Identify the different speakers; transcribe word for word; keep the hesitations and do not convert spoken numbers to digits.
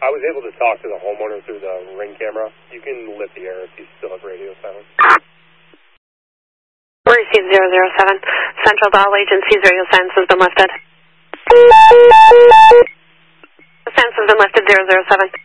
Speaker 1: I was able to talk to the homeowner through the Ring camera. You can lift the air if you still have radio silence.
Speaker 2: We received zero zero seven. Central to all agencies, radio silence has been lifted. The silence has been lifted, zero zero seven.